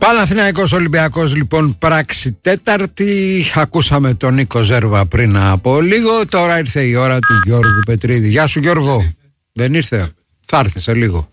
Παναθηναϊκός Ολυμπιακός, λοιπόν, πράξη τέταρτη. Ακούσαμε τον Νίκο Ζέρβα πριν από λίγο. Τώρα ήρθε η ώρα του Γιώργου Πετρίδη. Γεια σου, Γιώργο. Δεν ήρθε? Θα έρθει σε λίγο.